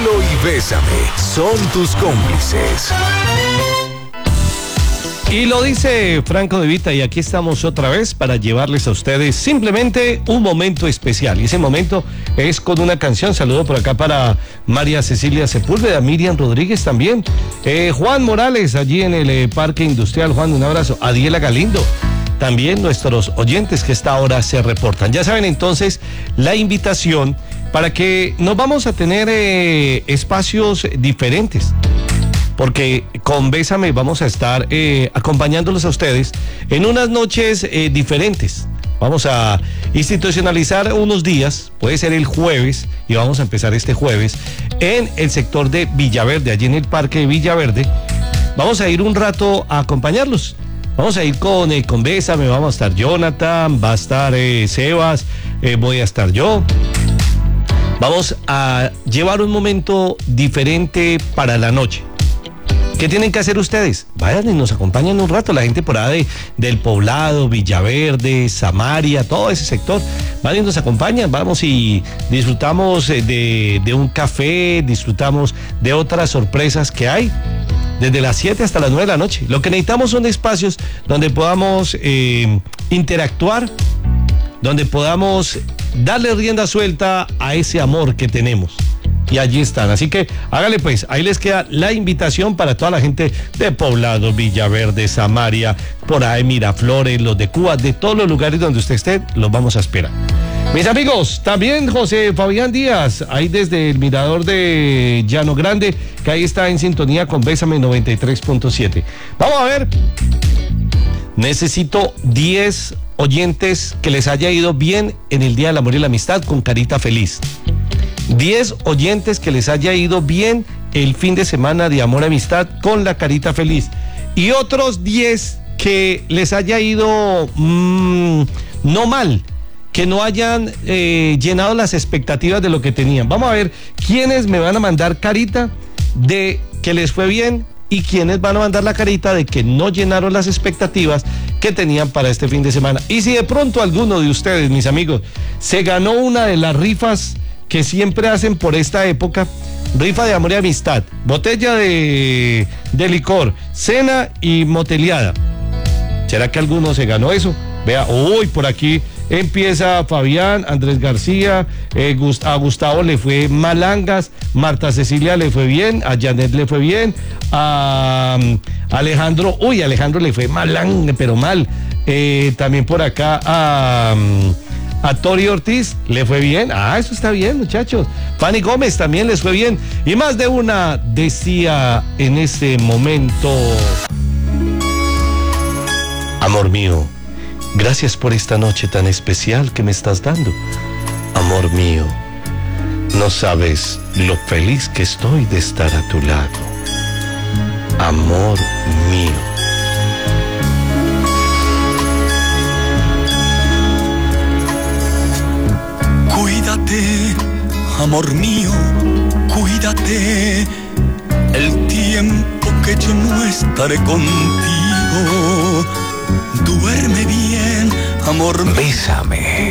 Cielo y Bésame son tus cómplices. Y lo dice Franco De Vita, y aquí estamos otra vez para llevarles a ustedes simplemente un momento especial. Y ese momento es con una canción. Saludo por acá para María Cecilia Sepúlveda, Miriam Rodríguez también, Juan Morales allí en el Parque Industrial. Juan, un abrazo. Adiela Galindo. También nuestros oyentes que a esta hora se reportan. Ya saben entonces la invitación para que nos vamos a tener espacios diferentes. Porque con Bésame vamos a estar acompañándolos a ustedes en unas noches diferentes. Vamos a institucionalizar unos días, puede ser el jueves, y vamos a empezar este jueves, en el sector de Villaverde, allí en el parque de Villaverde. Vamos a ir un rato a acompañarlos. Vamos a ir con Bésame, vamos a estar Jonathan, va a estar Sebas, voy a estar yo. Vamos a llevar un momento diferente para la noche. ¿Qué tienen que hacer ustedes? Vayan y nos acompañan un rato, la gente por ahí del Poblado, Villaverde, Samaria, todo ese sector. Vayan y nos acompañan, vamos y disfrutamos de un café, disfrutamos de otras sorpresas que hay. Desde las 7 hasta las 9 de la noche. Lo que necesitamos son espacios donde podamos interactuar, donde podamos darle rienda suelta a ese amor que tenemos. Y allí están, así que hágale pues, ahí les queda la invitación para toda la gente de Poblado, Villaverde, Samaria, por ahí Miraflores, los de Cuba, de todos los lugares donde usted esté, los vamos a esperar. Mis amigos, también José Fabián Díaz, ahí desde el mirador de Llano Grande, que ahí está en sintonía con Bésame 93.7. Vamos a ver, necesito 10 oyentes que les haya ido bien en el Día del Amor y la Amistad con carita feliz. 10 oyentes que les haya ido bien el fin de semana de amor y amistad con la carita feliz. Y otros 10 que les haya ido no mal, que no hayan llenado las expectativas de lo que tenían. Vamos a ver quiénes me van a mandar carita de que les fue bien y quiénes van a mandar la carita de que no llenaron las expectativas que tenían para este fin de semana. Y si de pronto alguno de ustedes, mis amigos, se ganó una de las rifas que siempre hacen por esta época, rifa de amor y amistad, botella de licor, cena y moteleada. ¿Será que alguno se ganó eso? Vea, uy, por aquí empieza Fabián, Andrés García, a Gustavo le fue malangas, Marta Cecilia le fue bien, a Janet le fue bien, a Alejandro, Alejandro le fue malanga, pero mal. También por acá a Tori Ortiz le fue bien. Eso está bien, muchachos. Fanny Gómez también les fue bien. Y más de una decía en ese momento: amor mío, gracias por esta noche tan especial que me estás dando. Amor mío, no sabes lo feliz que estoy de estar a tu lado. Amor mío. Cuídate, amor mío, cuídate, el tiempo que yo no estaré contigo. Duerme bien, amor mío. Bésame.